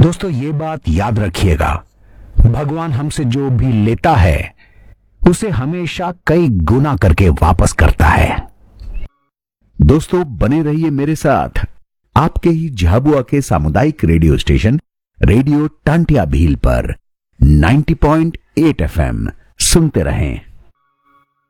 दोस्तों ये बात याद रखिएगा, भगवान हमसे जो भी लेता है उसे हमेशा कई गुना करके वापस करता है। दोस्तों बने रहिए मेरे साथ आपके ही झाबुआ के सामुदायिक radio station radio Tantia Bhil पर 90.8 FM सुनते रहें।